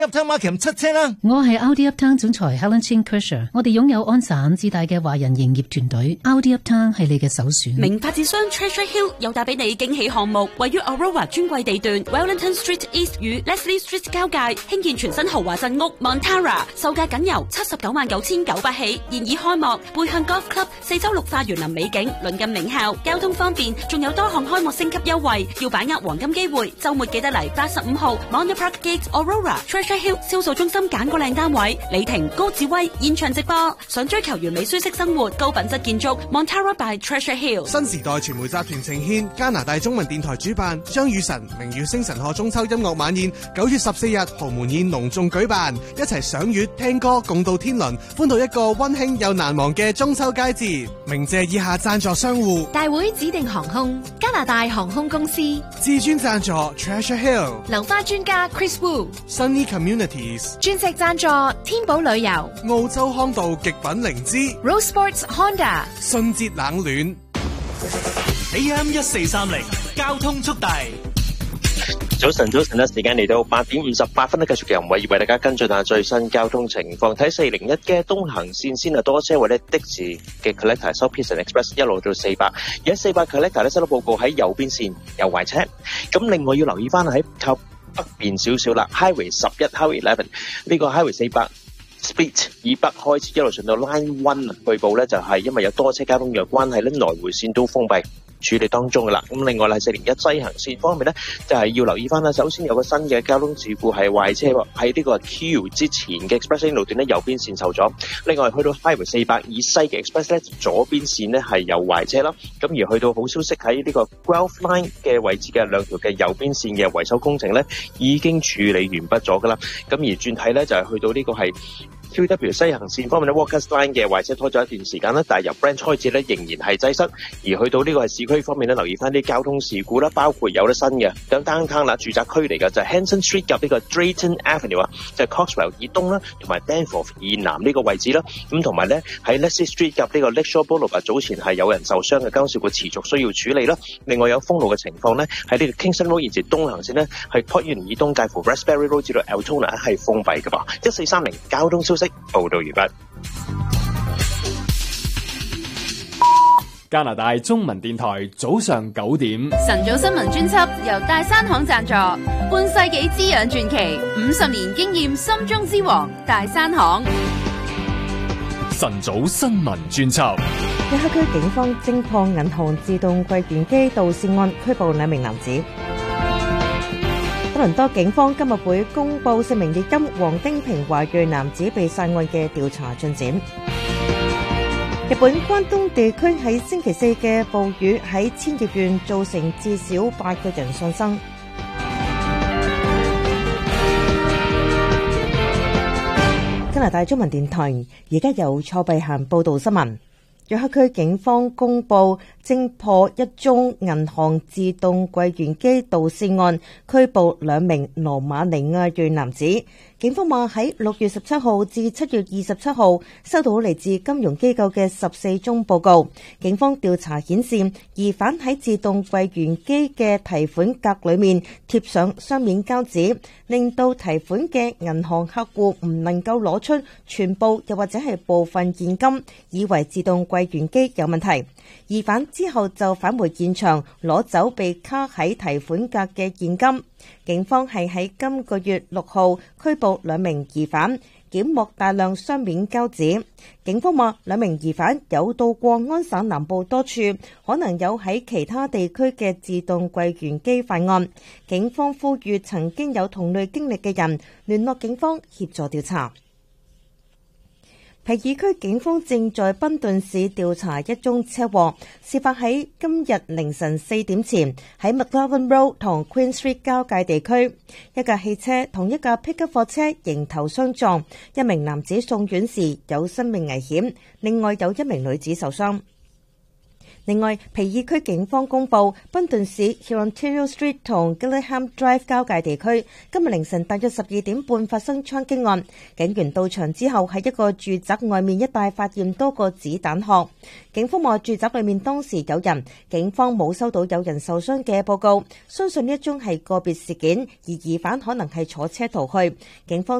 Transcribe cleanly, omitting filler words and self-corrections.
Uptown Markham 出車啦！ 我係 Audi Uptown 總裁 Helen Chin Kershaw， 我哋擁有安省至大嘅華人營業團隊 ，Audi Uptown 係你嘅首選。 名發展商 Treasure Hill 又帶俾你驚喜項目，位於 Aurora 專櫃地段 Wellington Street East 與 Leslie Street 交界，興建全新豪華鎮屋 Montara， 售價僅由799900起，現已開幕。背向 Golf Club， 四周綠化園林美景，鄰近名校，交通方便，仲有多項開幕升級優惠，要把握黃金機會。週末記得嚟85號 Monte Park Gate Aurora Treasure Hill 銷售中心揀個靚單位，李婷、高志威現場直播。想追求完美舒適生活、高品質建築 Montara by Treasure Hill。 新時代傳媒集團呈獻加拿大中文電台主辦張雨晨明月星辰賀中秋音樂晚宴，9月14日豪門宴隆重舉辦，一齊賞月聽歌共度天倫，歡度一個溫馨又難忘嘅中秋佳節。鳴謝以下贊助商戶： 大會指定航空、加拿大航空公司、 至尊贊助 Treasure Hill、 流花專家 Chris Wu、Sunny Communities、 鑽石贊助天寶旅遊、 澳洲康道極品靈芝、 Rose Sports Honda、 信捷冷暖。 AM 1430交通速遞。 早晨啦，時間嚟到8點58分，繼續由偉為大家跟進下最新交通情況。睇401嘅東行線先多車位呢，的士嘅 Collector 收 Pearson Express 一路到400，而家400 Collector 收到報告喺右邊線有壞車。咁另外要留意翻喺靠北邊少少啦 ，Highway 11、Highway 11呢個 Highway 400。Split 以北開始一路上到 Line 1，據報咧就係因為有多車交通嘅關係咧，來回線都封閉處理當中噶啦。咁另外係401西行線方面咧，就係要留意翻啦。首先有個新嘅交通事故係壞車喎，喺呢個 Q 之前嘅 Express Lane 路段咧，右邊線受阻。另外去到 Highway 400以西嘅 Express 咧，左邊線咧係有壞車啦。咁而去到好消息喺呢個 Guelph Line 嘅位置嘅兩條嘅右邊線嘅維修工程咧，已經處理完畢咗噶啦。咁而轉睇咧就係去到呢個係QW 西行線方面咧 Walker's Line 嘅壞車拖咗一段時間啦，但係由 Branch 開始咧仍然係擠塞，而去到呢個係市區方面咧，留意翻啲交通事故啦，包括有得新嘅，咁 Downtown 啦，住宅區嚟嘅就係 Hanson Street 及呢個 Drayton Avenue 啊，就係 Coxwell 以東啦，同埋 Danforth 以南呢個位置啦，咁同埋咧喺 Leslie Street 及呢個 Lakeshore Boulevard 早前係有人受傷嘅交通事故持續需要處理啦。另外有封路嘅情況咧，喺呢個 Kingston Road 現時東行線咧係 Port Union 以東介乎 Raspberry Road 至到 Altona 係封閉嘅噃。1430交通消息報道完畢。 加拿大中文電台早上9點晨早新聞專輯由大山行贊助，半世紀滋養傳奇，50年經驗心中之王大山行。 晨早新聞專輯。 約克區警方偵破銀行自動櫃員機盜竊案，拘捕2名男子。多倫多警方今日會公布4名譯音黃丁平華裔男子被殺案嘅調查進展。日本關東地區喺星期4嘅暴雨喺千葉縣造成至少8個人喪生。加拿大中文電台而家由蔡碧嫻報道新聞。約克區警方公布偵破一宗銀行自動櫃員機盜竊案，拘捕2名羅馬尼亞裔男子。警方話喺6月17號至7月27號收到嚟自金融機構嘅14宗報告。警方調查顯示，疑犯喺自動櫃員機嘅提款格裏面貼上雙面膠紙，令到提款嘅銀行客戶唔能夠攞出全部又或者係部分現金，以為自動櫃員機有問題。疑犯之後就返回現場攞走被卡喺提款格嘅現金。警方係喺今個月6號拘捕2名疑犯，檢獲大量雙面膠紙。警方話2名疑犯有到過安省南部多處，可能有喺其他地區嘅自動櫃員機犯案。警方呼籲曾經有同類經歷嘅人聯絡警方協助調查。皮爾區警方正在賓頓市調查一宗車禍，事發喺今日凌晨4點前，喺 McLaren Road 同 Queen Street 交界地區，一架汽車同一架 pickup 貨車迎頭相撞，一名男子送院時有生命危險，另外有1名女子受傷。 另外，皮爾區警方公布，賓頓市 Ontario Street 同 Gillingham Drive 交界地區今日凌晨大約12點半發生槍擊案。警員到場之後，喺一個住宅外面一帶發現多個子彈殼。警方話住宅裏面當時有人，警方冇收到有人受傷嘅報告，相信呢一宗係個別事件，而疑犯可能係坐車逃去。警方